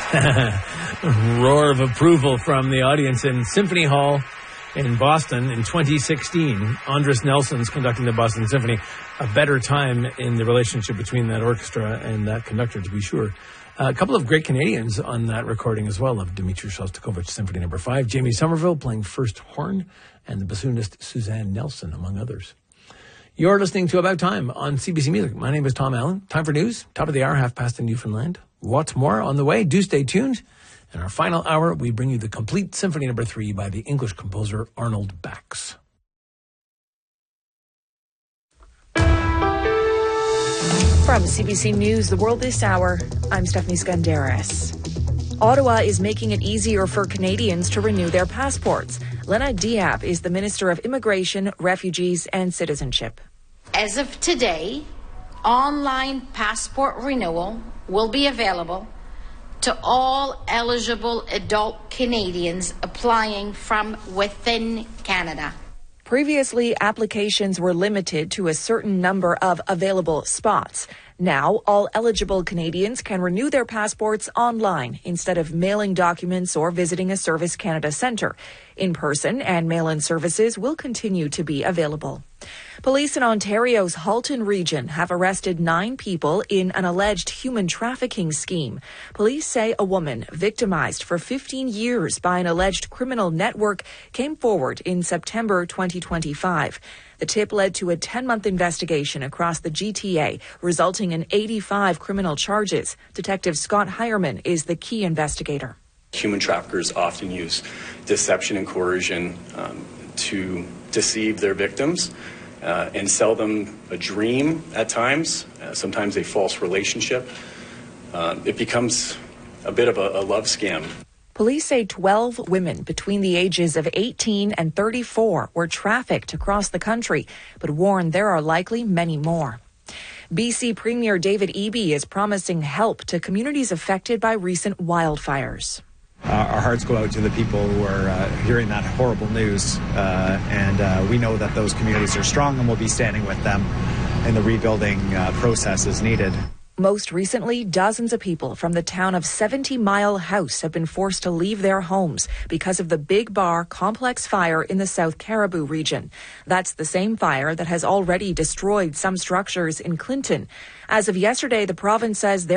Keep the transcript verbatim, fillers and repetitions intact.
Roar of approval from the audience in Symphony Hall in Boston in twenty sixteen. Andres Nelson's conducting the Boston Symphony. A better time in the relationship between that orchestra and that conductor, to be sure. A couple of great Canadians on that recording as well of Dmitri Shostakovich Symphony Number Five. Jamie Somerville playing first horn, and the bassoonist Suzanne Nelson, among others. You're listening to About Time on C B C Music. My name is Tom Allen. Time for news. Top of the hour, half past in Newfoundland. Lots more on the way. Do stay tuned. In our final hour, we bring you the complete Symphony Number Three by the English composer Arnold Bax. From C B C News, The World This Hour, I'm Stephanie Skandaris. Ottawa is making it easier for Canadians to renew their passports. Lena Diab is the Minister of Immigration, Refugees and Citizenship. As of today, online passport renewal will be available to all eligible adult Canadians applying from within Canada. Previously, applications were limited to a certain number of available spots. Now, all eligible Canadians can renew their passports online instead of mailing documents or visiting a Service Canada centre. In-person and mail-in services will continue to be available. Police in Ontario's Halton region have arrested nine people in an alleged human trafficking scheme. Police say a woman victimized for fifteen years by an alleged criminal network came forward in September twenty twenty-five. The tip led to a ten-month investigation across the G T A, resulting in eighty-five criminal charges. Detective Scott Hireman is the key investigator. Human traffickers often use deception and coercion um, to deceive their victims uh, and sell them a dream at times, uh, sometimes a false relationship. Uh, it becomes a bit of a, a love scam. Police say twelve women between the ages of eighteen and thirty-four were trafficked across the country, but warn there are likely many more. B C Premier David Eby is promising help to communities affected by recent wildfires. Uh, our hearts go out to the people who are uh, hearing that horrible news, uh, and uh, we know that those communities are strong and we'll be standing with them in the rebuilding uh, process as needed. Most recently, dozens of people from the town of seventy Mile House have been forced to leave their homes because of the Big Bar complex fire in the South Caribou region. That's the same fire that has already destroyed some structures in Clinton. As of yesterday, the province says there